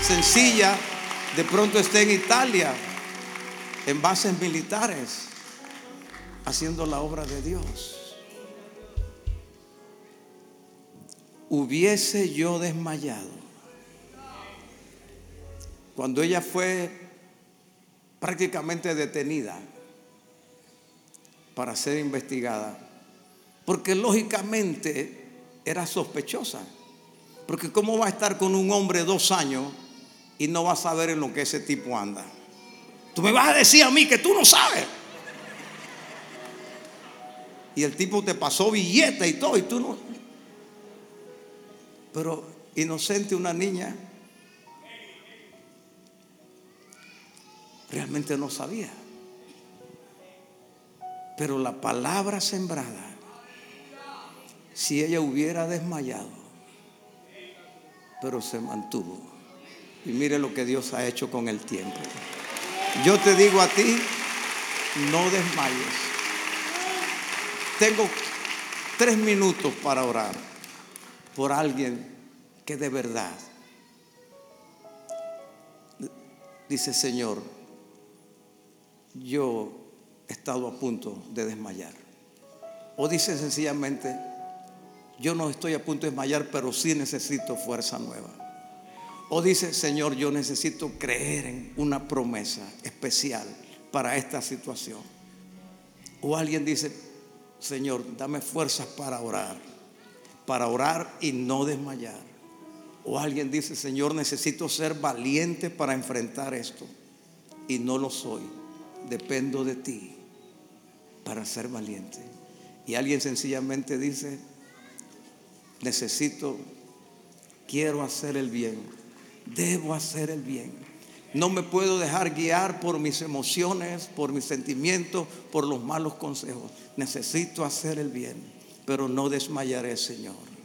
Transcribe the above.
sencilla, de pronto esté en Italia, en bases militares, haciendo la obra de Dios. Hubiese yo desmayado cuando ella fue prácticamente detenida para ser investigada, porque lógicamente era sospechosa. Porque ¿cómo va a estar con un hombre 2 años y no va a saber en lo que ese tipo anda? Tú me vas a decir a mí que tú no sabes. Y el tipo te pasó billete y todo, y tú no. Pero inocente, una niña realmente no sabía. Pero la palabra sembrada, si ella hubiera desmayado, pero se mantuvo. Y mire lo que Dios ha hecho con el tiempo. Yo te digo a ti, no desmayes. Tengo 3 minutos para orar por alguien que de verdad dice: Señor, yo he estado a punto de desmayar. O dice sencillamente: yo no estoy a punto de desmayar, pero sí necesito fuerza nueva. O dice: Señor, yo necesito creer en una promesa especial para esta situación. O alguien dice: Señor, dame fuerzas para orar y no desmayar. O alguien dice: Señor, necesito ser valiente para enfrentar esto y no lo soy. Dependo de ti para ser valiente. Y alguien sencillamente dice: quiero hacer el bien, debo hacer el bien. No me puedo dejar guiar por mis emociones, por mis sentimientos, por los malos consejos. Necesito hacer el bien, pero no desmayaré, Señor.